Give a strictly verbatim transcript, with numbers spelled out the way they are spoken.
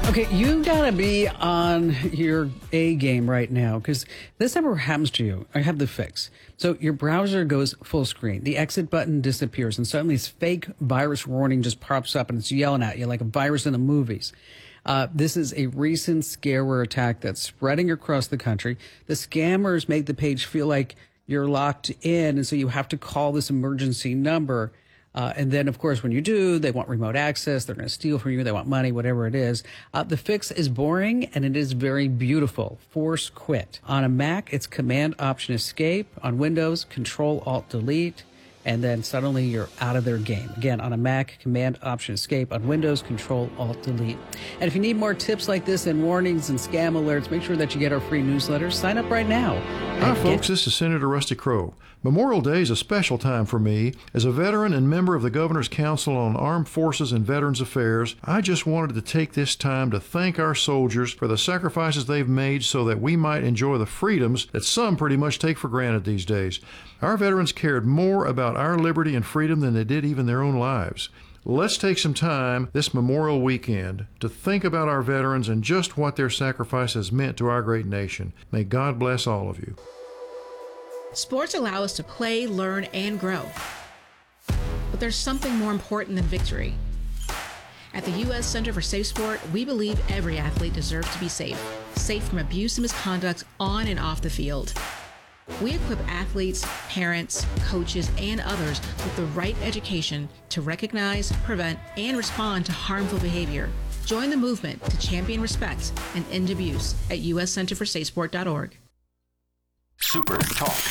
Okay, you gotta be on your A game right now because this never happens to you. I have the fix. So your browser goes full screen, the exit button disappears, and suddenly this fake virus warning just pops up and it's yelling at you like a virus in the movies. Uh, this is a recent scareware attack that's spreading across the country. The scammers make the page feel like you're locked in, and so you have to call this emergency number. Uh, and then, of course, when you do, they want remote access. They're going to steal from you. They want money, whatever it is. Uh, the fix is boring, and it is very beautiful. Force quit. On a Mac, it's Command Option Escape. On Windows, Control Alt Delete. And then suddenly you're out of their game. Again, on a Mac, Command Option Escape. On Windows, Control Alt Delete. And if you need more tips like this and warnings and scam alerts, make sure that you get our free newsletter. Sign up right now. Hi, folks. This is Senator Rusty Crowe. Memorial Day is a special time for me. As a veteran and member of the Governor's Council on Armed Forces and Veterans Affairs, I just wanted to take this time to thank our soldiers for the sacrifices they've made so that we might enjoy the freedoms that some pretty much take for granted these days. Our veterans cared more about our liberty and freedom than they did even their own lives. Let's take some time this Memorial Weekend to think about our veterans and just what their sacrifice has meant to our great nation. May God bless all of you. Sports allow us to play, learn, and grow. But there's something more important than victory. At the U S Center for Safe Sport, we believe every athlete deserves to be safe, safe from abuse and misconduct on and off the field. We equip athletes, parents, coaches, and others with the right education to recognize, prevent, and respond to harmful behavior. Join the movement to champion respect and end abuse at U S Center for Safe Sport dot org. Super Talk